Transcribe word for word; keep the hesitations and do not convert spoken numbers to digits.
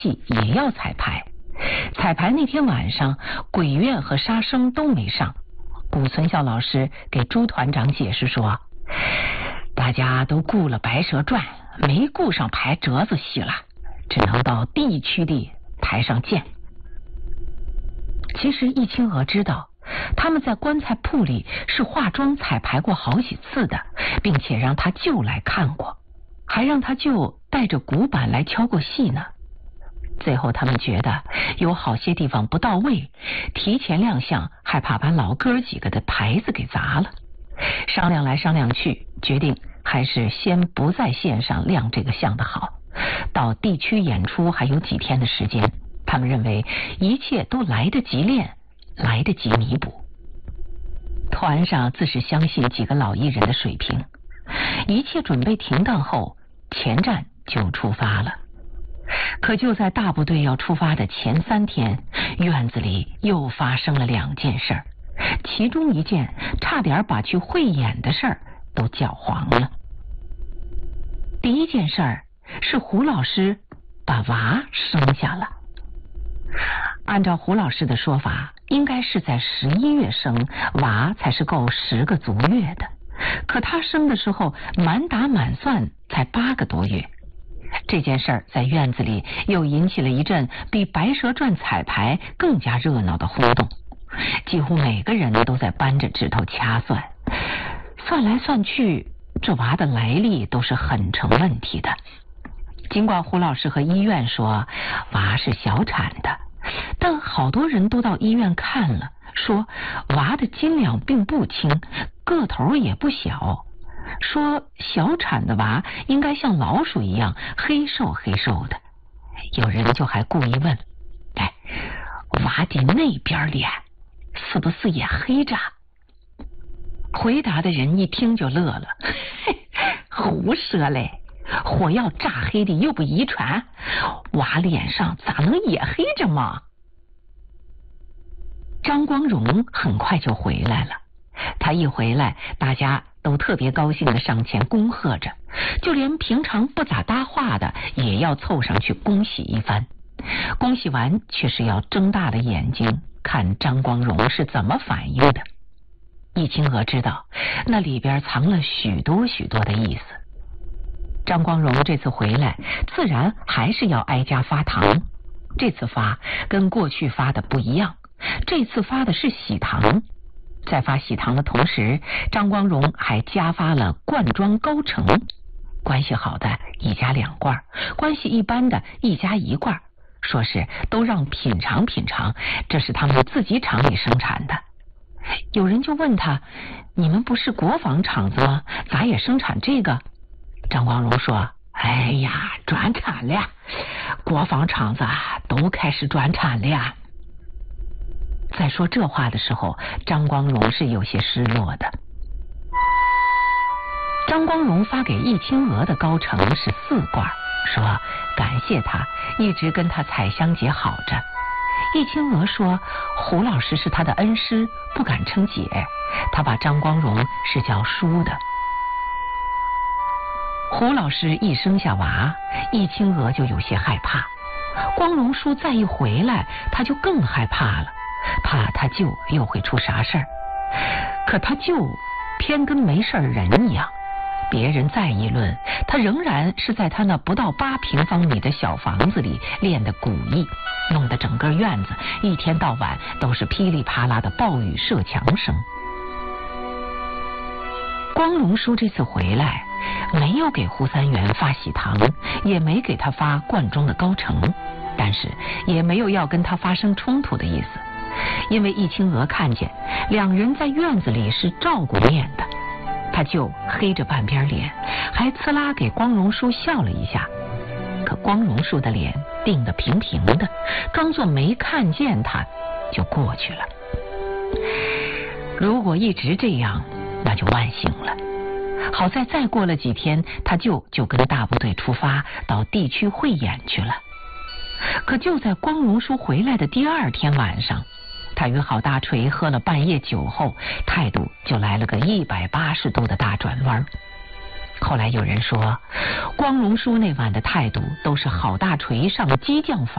戏也要彩排。彩排那天晚上，鬼院和沙生都没上。古存孝老师给朱团长解释说，大家都顾了《白蛇传》，没顾上排折子戏了，只能到地区的台上见。其实易清娥知道，他们在棺材铺里是化妆彩排过好几次的，并且让他舅来看过，还让他舅带着鼓板来敲过戏呢。最后他们觉得有好些地方不到位，提前亮相害怕把老哥几个的台子给砸了。商量来商量去，决定还是先不在线上亮这个相的好。到地区演出还有几天的时间，他们认为一切都来得及练，来得及弥补。团上自是相信几个老艺人的水平。一切准备停当后，前站就出发了。可就在大部队要出发的前三天，院子里又发生了两件事儿，其中一件差点把去汇演的事儿都搅黄了。第一件事儿是胡老师把娃生下了。按照胡老师的说法，应该是在十一月生，娃才是够十个足月的。可他生的时候满打满算才八个多月。这件事儿在院子里又引起了一阵比《白蛇传》彩排更加热闹的轰动，几乎每个人都在扳着指头掐算，算来算去，这娃的来历都是很成问题的。尽管胡老师和医院说娃是小产的，但好多人都到医院看了，说娃的斤两并不轻，个头也不小，说小产的娃应该像老鼠一样黑瘦黑瘦的。有人就还故意问，哎，娃的那边脸是不是也黑着？回答的人一听就乐了，嘿，胡说嘞，火药炸黑的又不遗传，娃脸上咋能也黑着吗？张光荣很快就回来了，他一回来，大家都特别高兴的上前恭贺着，就连平常不咋搭话的也要凑上去恭喜一番。恭喜完却是要睁大了眼睛看张光荣是怎么反应的。易清娥知道那里边藏了许多许多的意思。张光荣这次回来自然还是要挨家发糖，这次发跟过去发的不一样，这次发的是喜糖。在发喜糖的同时，张光荣还加发了罐装高橙，关系好的一家两罐，关系一般的一家一罐，说是都让品尝品尝，这是他们自己厂里生产的。有人就问他，你们不是国防厂子吗？咋也生产这个？张光荣说，哎呀，转产了，国防厂子都开始转产了。在说这话的时候，张光荣是有些失落的。张光荣发给易清娥的高橙是四罐，说感谢他一直跟他采香姐好着。易清娥说胡老师是他的恩师，不敢称姐，他把张光荣是叫叔的。胡老师一生下娃，易清娥就有些害怕，光荣叔再一回来，他就更害怕了，怕他舅又会出啥事儿。可他舅偏跟没事人一样，别人再议论，他仍然是在他那不到八平方米的小房子里练的古艺，弄得整个院子一天到晚都是噼里啪啦的暴雨射墙声。光荣叔这次回来没有给胡三元发喜糖，也没给他发罐装的高橙，但是也没有要跟他发生冲突的意思，因为易清娥看见两人在院子里是照顾面的，他就黑着半边脸，还呲啦给光荣叔笑了一下。可光荣叔的脸定得平平的，装作没看见他就过去了。如果一直这样，那就万幸了。好在再过了几天，他舅就跟大部队出发到地区汇演去了。可就在光荣叔回来的第二天晚上，他与郝大锤喝了半夜酒后，态度就来了个一百八十度的大转弯。后来有人说，光荣叔那晚的态度都是郝大锤上激将法